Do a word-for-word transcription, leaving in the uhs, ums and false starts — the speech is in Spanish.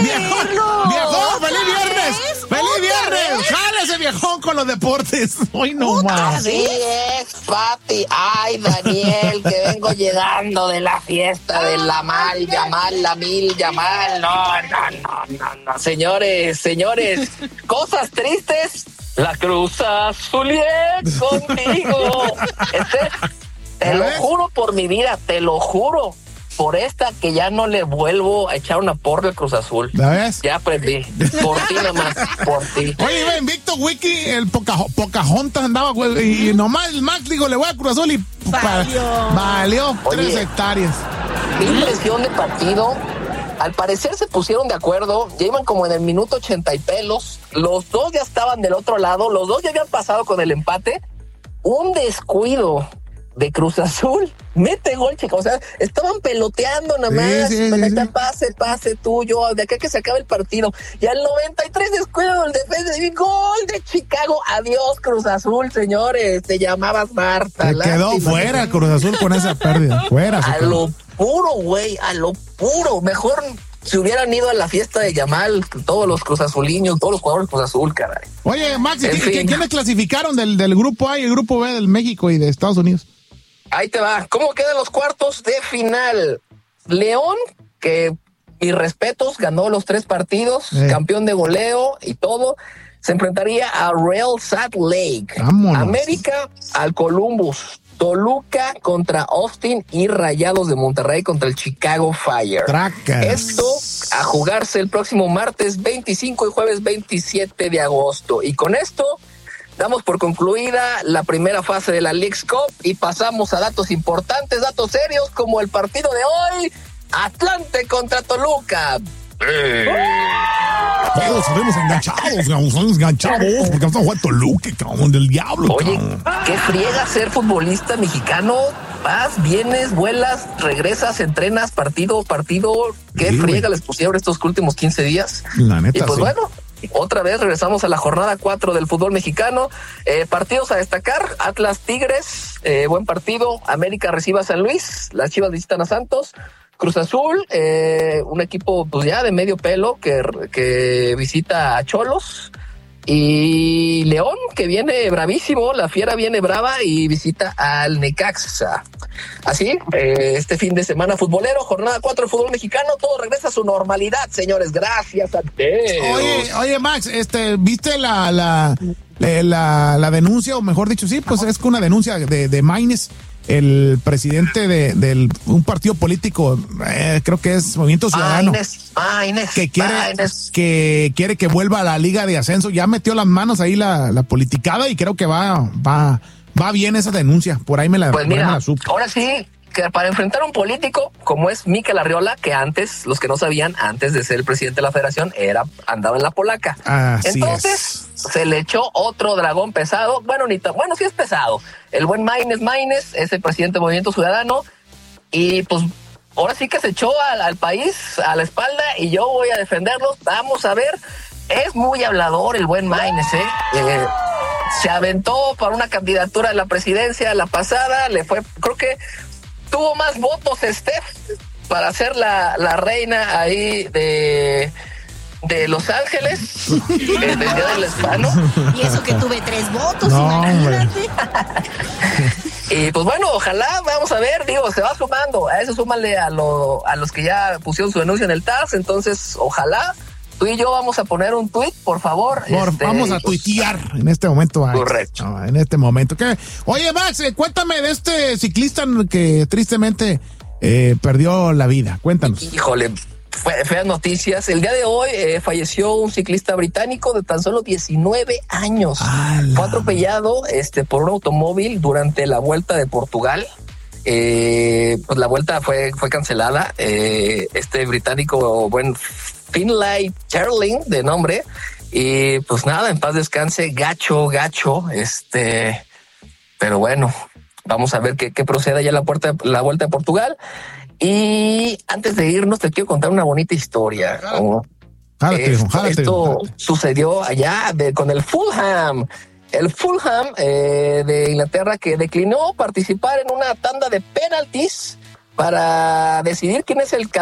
¡Viejón! ¡Viejón! ¡Feliz viernes! ¡Feliz viernes! ¡Jálese, viejón, con los deportes! ¡Hoy no más! Así es, Pati. Ay, Daniel, que vengo llegando de la fiesta de la mal, Yamal, la mil, Yamal. No, no, no, no, no. Señores, señores, cosas tristes. La Cruz Azulié contigo. Este, te lo juro por mi vida, te lo juro. Por esta que ya no le vuelvo a echar una porra al Cruz Azul. ¿La ves? Ya aprendí. Por ti nomás, por ti. Oye, iba invicto Wiki, el Poca, Pocahontas andaba, güey, y nomás el Max digo, le voy a Cruz Azul y Valió. pa, valió Oye, tres hectáreas. Qué impresión de partido. Al parecer se pusieron de acuerdo, ya iban como en el minuto ochenta y pelos. Los dos ya estaban del otro lado, los dos ya habían pasado con el empate. Un descuido de Cruz Azul, mete gol, chicos, o sea, estaban peloteando nada más, sí, sí, sí, sí. pase, pase tuyo, de acá que se acabe el partido, y al noventa y tres descuido del defensa, y gol de Chicago, adiós Cruz Azul, señores, te llamabas Marta. Se quedó lástima, fuera el Cruz Azul con esa pérdida, fuera. a lo puro, güey, a lo puro, mejor si hubieran ido a la fiesta de Yamal, todos los Cruz Azuliños, todos los jugadores de Cruz Azul, caray. Oye, Max, En ¿qué, fin. ¿quiénes clasificaron del, del grupo A y el grupo B del México y de Estados Unidos? Ahí te va. ¿Cómo quedan los cuartos de final? León, que mis respetos, ganó los tres partidos, Eh. campeón de goleo y todo, se enfrentaría a Real Salt Lake. Vámonos. América al Columbus. Toluca contra Austin y Rayados de Monterrey contra el Chicago Fire. Tracas. Esto a jugarse el próximo martes veinticinco y jueves veintisiete de agosto. Y con esto damos por concluida la primera fase de la Leagues Cup y pasamos a datos importantes, datos serios como el partido de hoy, Atlante contra Toluca. Todos salimos enganchados, salimos enganchados, porque estamos jugando Toluca, cabrón, del diablo. Oye, cabrón. qué friega ser futbolista mexicano. Vas, vienes, vuelas, regresas, entrenas, partido, partido. Qué Sí, friega güey. les pusieron estos últimos quince días. La neta, Y pues sí. bueno, otra vez regresamos a la jornada cuatro del fútbol mexicano. Eh, partidos a destacar: Atlas Tigres, eh, buen partido. América recibe a San Luis, las Chivas visitan a Santos. Cruz Azul, eh, un equipo pues ya de medio pelo que, que visita a Cholos. Y León, que viene bravísimo, la Fiera viene brava y visita al Necaxa. Así, eh, este fin de semana futbolero, jornada cuatro del fútbol mexicano, todo regresa a su normalidad, señores, gracias a Dios. Oye, oye, Max, este, ¿viste la, la, la, la, la denuncia, o mejor dicho, sí, pues es que una denuncia de, de Maines, el presidente de, del un partido político, eh, creo que es Movimiento Ciudadano, Maines, Maines, que quiere Maines. que quiere que vuelva a la Liga de Ascenso. Ya metió las manos ahí la, la politicada y creo que va va va bien esa denuncia. Por ahí me la, Pues por ahí me mira, la supe. ahora sí, que para enfrentar a un político como es Mikel Arriola, que antes, los que no sabían, antes de ser el presidente de la federación, era andaba en la polaca. Así Entonces, se le echó otro dragón pesado. Bueno, ni tan, bueno, sí es pesado. El buen Maines Maines es el presidente del Movimiento Ciudadano. Y pues ahora sí que se echó al, al país a la espalda y yo voy a defenderlos. Vamos a ver. Es muy hablador el buen Maines, ¿eh? eh se aventó para una candidatura a la presidencia la pasada. Le fue, creo que tuvo más votos Steph para ser la, la reina ahí de... de Los Ángeles, eh, del Día del Hispano. Y eso que tuve tres votos, No, imagínate. Y pues bueno, ojalá, vamos a ver, digo, se va sumando, a eso súmale a, lo, a los que ya pusieron su denuncio en el T A S, entonces ojalá tú y yo vamos a poner un tuit, por favor. Por, este, vamos a pues, tuitear en este momento. Max. Correcto. No, en este momento. ¿Qué? Oye, Max, eh, cuéntame de este ciclista que tristemente eh, perdió la vida. Cuéntanos. Híjole, fe, feas noticias. El día de hoy eh, falleció un ciclista británico de tan solo diecinueve años. ¡Hala! Fue atropellado este, por un automóvil durante la Vuelta de Portugal. Eh, pues la vuelta fue, fue cancelada. Eh, este británico, buen Finlay Sterling de nombre, y pues nada, en paz descanse, gacho, gacho, este, pero bueno, vamos a ver qué, qué procede ya la, puerta, la Vuelta de Portugal. Y antes de irnos te quiero contar una bonita historia. ¿No? Jálate, esto jálate, esto jálate. sucedió allá de, con el Fulham. El Fulham eh, de Inglaterra, que declinó participar en una tanda de penaltis para decidir quién es el campeón